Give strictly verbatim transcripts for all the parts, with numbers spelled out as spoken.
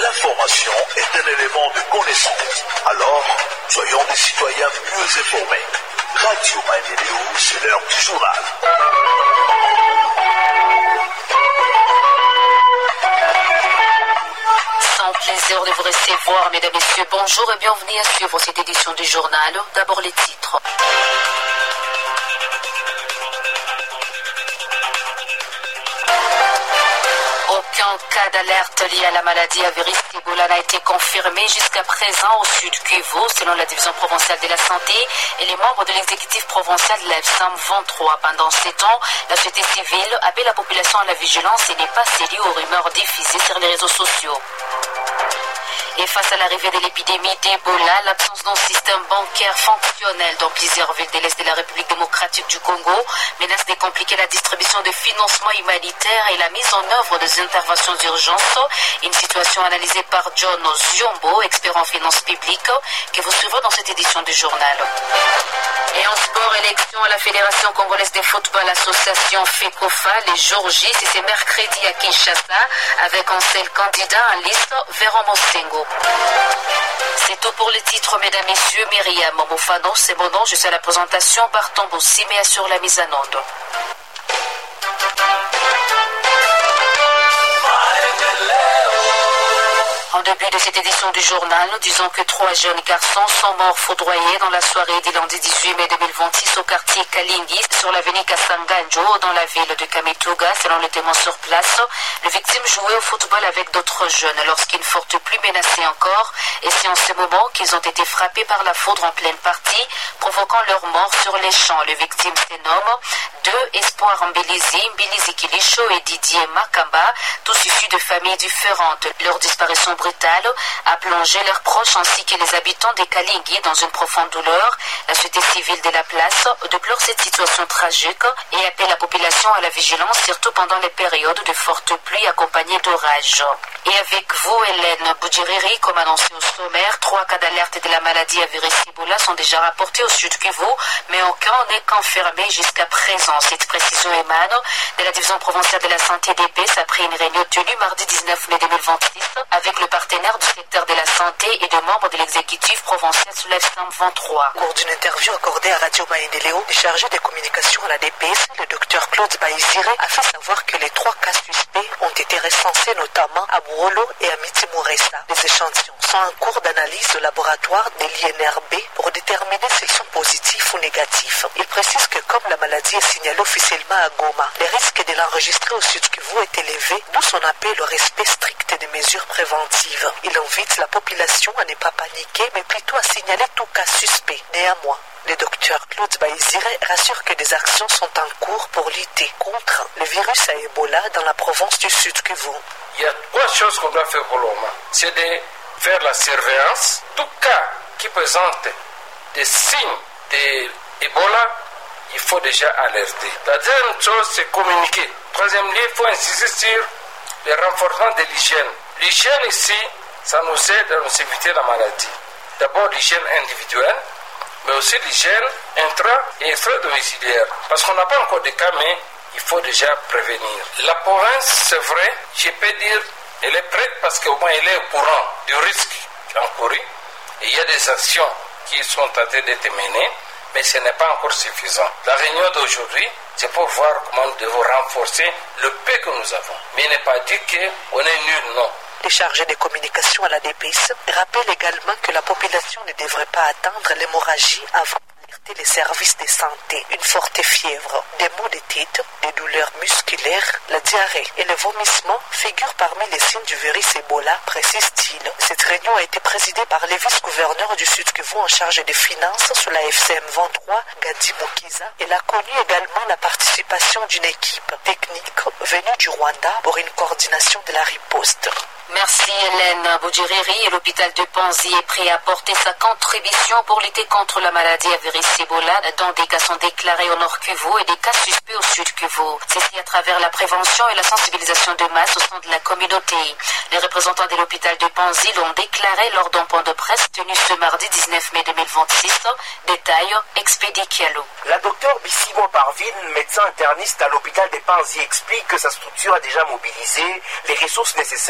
L'information est un élément de connaissance. Alors, soyons des citoyens mieux informés. Radio Maendeleo, c'est l'heure du journal. Sans plaisir de vous recevoir, mesdames et messieurs, bonjour et bienvenue à suivre cette édition du journal. D'abord les titres. Aucun cas d'alerte lié à la maladie à virus Ebola n'a été confirmé jusqu'à présent au sud Kivu, selon la division provinciale de la santé et les membres de l'exécutif provincial de la F S A M vingt-trois. Pendant sept ans, la société civile appelle la population à la vigilance et n'est pas cédée aux rumeurs diffusées sur les réseaux sociaux. Et face à l'arrivée de l'épidémie d'Ebola, l'absence d'un système bancaire fonctionnel dans plusieurs villes de l'Est de la République démocratique du Congo menace de compliquer la distribution de financements humanitaires et la mise en œuvre des interventions d'urgence. Une situation analysée par John Ziombo, expert en finances publiques, que vous suivrez dans cette édition du journal. Et en sport, élection à la Fédération congolaise de football, association FECOFA, les jours J, c'est ce mercredi à Kinshasa, avec un seul candidat en liste, Véran Mosengo. C'est tout pour les titres, mesdames, messieurs. Myriam Moufano, c'est mon nom. Je suis à la présentation par Tombo Simea sur la mise en onde. En début de cette édition du journal, nous disons que trois jeunes garçons sont morts foudroyés dans la soirée du lundi dix-huit mai deux mille vingt-six au quartier Kalingi, sur l'avenue Kasanganjo, dans la ville de Kamituga. Selon les témoins sur place, les victimes jouaient au football avec d'autres jeunes lorsqu'une forte pluie menaçait encore, et c'est en ce moment qu'ils ont été frappés par la foudre en pleine partie, provoquant leur mort sur les champs. Les victimes se nomment deux Espoir Mbelizi, Mbilizi Kilisho et Didier Makamba, tous issus de familles différentes. Leur disparition brutale a plongé leurs proches ainsi que les habitants des Kalingi dans une profonde douleur. La société civile de la place déplore cette situation tragique et appelle la population à la vigilance, surtout pendant les périodes de fortes pluies accompagnées d'orages. Et avec vous, Hélène Boudjiriri, comme annoncé au sommaire, trois cas d'alerte de la maladie à virus Ebola sont déjà rapportés au sud Kivu, mais aucun n'est confirmé jusqu'à présent. Cette précision émane de la division provinciale de la santé d'E P S après une réunion tenue mardi dix-neuf mai deux mille vingt-six avec le partenaire du secteur de la santé et des membres de l'exécutif provincial sous la F S A M vingt-trois. Au cours d'une interview accordée à Radio Maendeleo, le chargé des communications à la D P S, le docteur Claude Baïzire, a fait savoir que les trois cas suspects ont été recensés notamment à Bouolo et à Miti-Mouressa. Les échantillons sont en cours d'analyse au laboratoire de l'I N R B pour déterminer s'ils sont positifs ou négatifs. Il précise que comme la maladie est signalée officiellement à Goma, le risque de l'enregistrer au Sud Kivu est élevé, d'où son appel au respect strict des mesures préventives. Il invite la population à ne pas paniquer, mais plutôt à signaler tout cas suspect. Néanmoins, le docteur Claude Baïzire rassure que des actions sont en cours pour lutter contre le virus à Ebola dans la province du Sud Kivu. Il y a trois choses qu'on doit faire pour le moment. C'est de faire la surveillance. Tout cas qui présente des signes d'Ebola, il faut déjà alerter. La deuxième chose, c'est communiquer. Troisième lieu, il faut insister sur le renforcement de l'hygiène. L'hygiène ici, ça nous aide à nous éviter la maladie. D'abord l'hygiène individuelle, mais aussi l'hygiène intra- et extra-domiciliaire. Parce qu'on n'a pas encore de cas, mais il faut déjà prévenir. La province, c'est vrai, je peux dire, elle est prête parce qu'au moins elle est au courant du risque encouru. Et il y a des actions qui sont en train d'être menées, mais ce n'est pas encore suffisant. La réunion d'aujourd'hui, c'est pour voir comment nous devons renforcer le peu que nous avons. Mais il n'est pas dit qu'on est nul, non. Les chargés de communication à la D P S rappellent également que la population ne devrait pas attendre l'hémorragie avant d'alerter les services de santé. Une forte fièvre, des maux de tête, des douleurs musculaires, la diarrhée et le vomissement figurent parmi les signes du virus Ebola, précise-t-il. Cette réunion a été présidée par le vice-gouverneur du Sud Kivu en charge des finances sous la F S A M vingt-trois, Gadi Mukiza. Elle a connu également la participation d'une équipe technique venue du Rwanda pour une coordination de la riposte. Merci Hélène Boudjiriri. L'hôpital de Panzi est prêt à apporter sa contribution pour lutter contre la maladie à virus Ebola, dont des cas sont déclarés au Nord Kivu et des cas suspects au Sud Kivu. Ceci à travers la prévention et la sensibilisation de masse au sein de la communauté. Les représentants de l'hôpital de Panzi l'ont déclaré lors d'un point de presse tenu ce mardi dix-neuf mai deux mille vingt-six. Détail, Expédie Kialou. La docteure Bissimo Parville, médecin interniste à l'hôpital de Panzi, explique que sa structure a déjà mobilisé les ressources nécessaires pour faire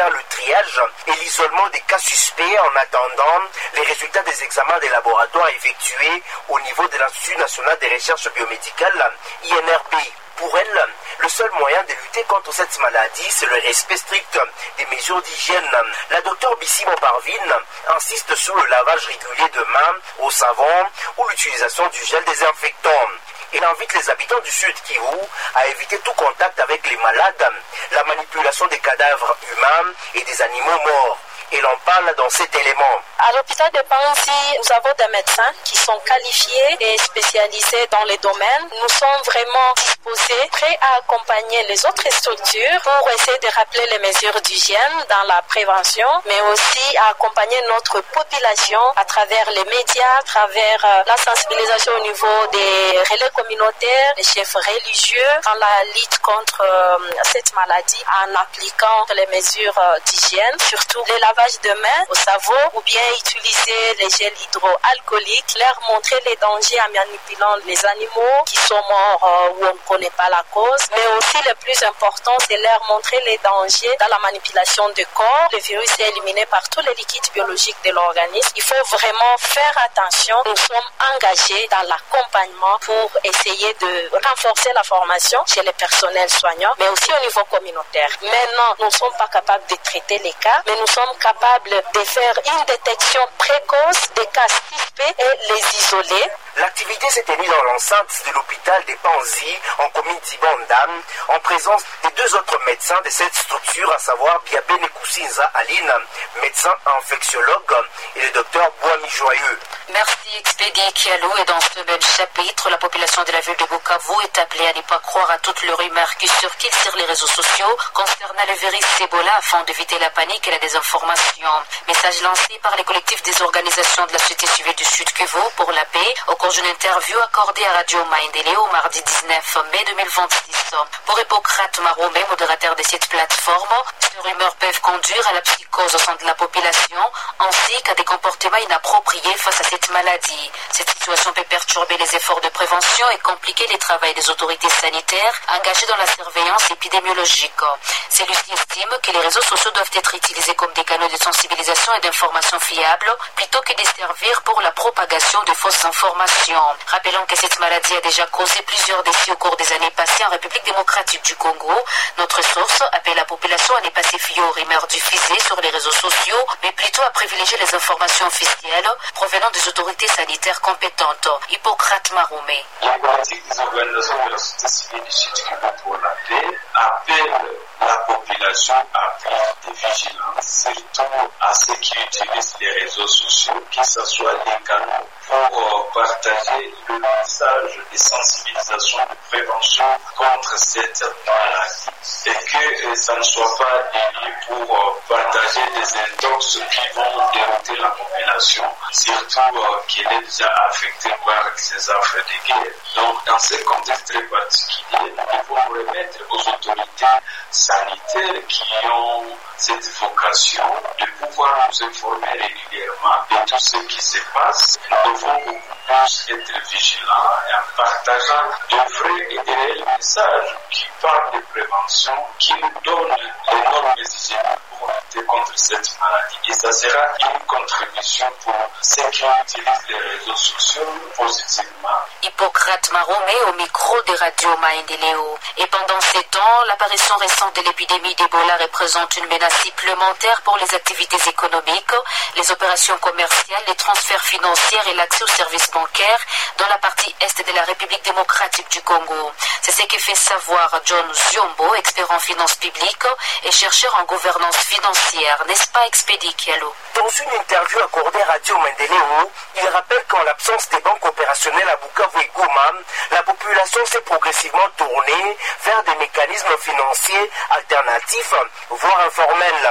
faire le triage et l'isolement des cas suspects en attendant les résultats des examens des laboratoires effectués au niveau de l'Institut national des recherches biomédicales, I N R B. Pour elle, le seul moyen de lutter contre cette maladie, c'est le respect strict des mesures d'hygiène. La docteure Bissimo Parvin insiste sur le lavage régulier de mains au savon ou l'utilisation du gel désinfectant. Il invite les habitants du Sud Kivu à éviter tout contact avec les malades, la manipulation des cadavres humains et des animaux morts. Et l'on parle dans cet élément. À l'hôpital de Panzi, nous avons des médecins qui sont qualifiés et spécialisés dans les domaines. Nous sommes vraiment disposés, prêts à accompagner les autres structures pour essayer de rappeler les mesures d'hygiène dans la prévention, mais aussi à accompagner notre population à travers les médias, à travers la sensibilisation au niveau des relais communautaires, des chefs religieux, dans la lutte contre euh, cette maladie en appliquant les mesures euh, d'hygiène, surtout les lavages de mains au savon ou bien utiliser les gels hydroalcooliques, leur montrer les dangers en manipulant les animaux qui sont morts euh, où on ne connaît pas la cause, mais aussi le plus important, c'est leur montrer les dangers dans la manipulation du corps. Le virus est éliminé par tous les liquides biologiques de l'organisme. Il faut vraiment faire attention. Nous sommes engagés dans l'accompagnement pour essayer de renforcer la formation chez les personnels soignants, mais aussi au niveau communautaire. Maintenant, nous ne sommes pas capables de traiter les cas, mais nous sommes capables de faire une détection précoce des cas suspects et les isoler. L'activité s'est tenue dans l'enceinte de l'hôpital des Panzi en commune d'Ibandam, en présence des deux autres médecins de cette structure, à savoir Biabene Koussinza Aline, médecin infectiologue, et le docteur Boami Joyeux. Merci Expédie Kialou. Et dans ce même chapitre, la population de la ville de Bukavu est appelée à ne pas croire à toutes les rumeurs qui circulent sur les réseaux sociaux concernant le virus Ebola afin d'éviter la panique et la désinformation. Message lancé par les collectifs des organisations de la société civile du Sud Kivu pour la paix au cours d'une interview accordée à Radio Maendeleo mardi dix-neuf mai deux mille vingt-six. Pour Hippocrate Maromé, modérateur de cette plateforme, ces rumeurs peuvent conduire à la psychose au sein de la population ainsi qu'à des comportements inappropriés face à cette maladie. Cette situation peut perturber les efforts de prévention et compliquer le travail des autorités sanitaires engagées dans la surveillance épidémiologique. Celui-ci estime que les réseaux sociaux doivent être utilisés comme des canaux de sensibilisation et d'information fiables plutôt que de servir pour la propagation de fausses informations. Rappelons que cette maladie a déjà causé plusieurs décès au cours des années passées en République démocratique du Congo. Notre source appelle la population à ne pas se fier aux rumeurs diffusées sur les réseaux sociaux, mais plutôt à privilégier les informations officielles provenant des autorités sanitaires compétentes. Hippocrate Maromé. Les politiques des organisations de la société civile du Sud Kivu pour la paix appellent la population à prendre des vigilances, surtout à ceux qui utilisent les réseaux sociaux, que ce soit les canaux pour partager le message de sensibilisation, de prévention contre cette maladie, et que ça ne soit pas des lieux pour partager des intox qui vont dérouter la population, surtout qu'elle est déjà affectée par ces affaires de guerre. Donc, dans ce contexte très particulier, nous devons remettre aux autorités sanitaires qui ont cette vocation de pouvoir nous informer régulièrement de tout ce qui se passe. Nous devons beaucoup plus être vigilants et en partageant de vrais et de réels messages qui parlent de prévention, qui nous donnent les normes hygiéniques pour lutter contre cette maladie. Et ça sera une contribution pour ceux qui utilisent les réseaux sociaux positivement. Hippocrate Maromé au micro de Radio Maendeleo. Et pendant ces temps, l'apparition récente de l'épidémie d'Ebola représente une menace supplémentaire pour les activités économiques, les opérations commerciales, les transferts financiers et l'accès aux services bancaires dans la partie est de la République démocratique du Congo. C'est ce que fait savoir John Ziombo, expert en finances publiques et chercheur en gouvernance financière. N'est-ce pas, Expédie Kialou? Dans une interview accordée à Radio Maendeleo, il rappelle qu'en l'absence des banques opérationnelles à Bukavu et Goma, la population s'est progressivement tournée vers des mécanismes financiers alternatifs, voire informels.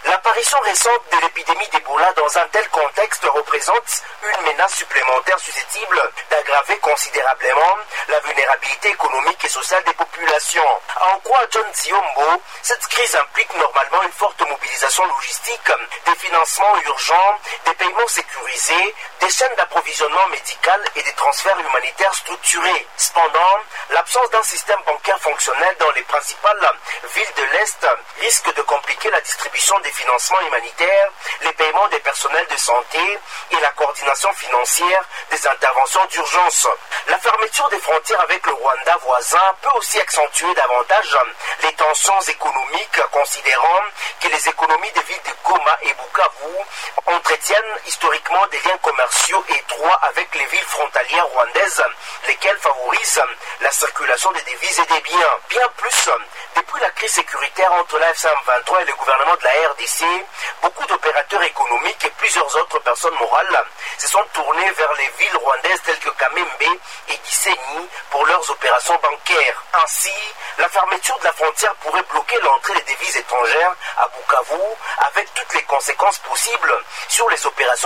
L'apparition récente de l'épidémie d'Ebola dans un tel contexte représente une menace supplémentaire susceptible d'aggraver considérablement la vulnérabilité économique et sociale des populations. En quoi John Ziombo, cette crise implique normalement une forte mobilisation logistique, des financements urgents, des paiements sécurisés, des chaînes d'approvisionnement médical et des transferts humanitaires structurés. Cependant, l'absence d'un système bancaire fonctionnel dans les principales villes de l'Est risque de compliquer la distribution des financements humanitaires, les paiements des personnels de santé et la coordination financière des interventions d'urgence. La fermeture des frontières avec le Rwanda voisin peut aussi accentuer davantage les tensions économiques, considérant que les économies des villes de Goma et Bukavu entretiennent historiquement des liens commerciaux étroits avec les villes frontalières rwandaises, lesquelles favorisent la circulation des devises et des biens. Bien plus, depuis la crise sécuritaire entre la F C M vingt-trois et le gouvernement de la R D C, beaucoup d'opérateurs économiques et plusieurs autres personnes morales se sont tournés vers les villes rwandaises telles que Kamembe et Gisenyi pour leurs opérations bancaires. Ainsi, la fermeture de la frontière pourrait bloquer l'entrée des devises étrangères à Bukavu, avec toutes les conséquences possibles sur les opérations